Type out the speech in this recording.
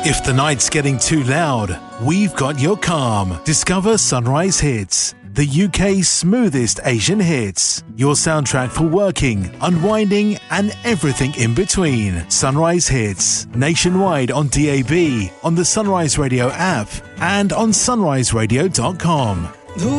If the night's getting too loud, we've got your calm. Discover Sunrise Hits, the UK's smoothest Asian hits. Your soundtrack for working, unwinding, and everything in between. Sunrise Hits, nationwide on DAB, on the Sunrise Radio app, and on sunriseradio.com.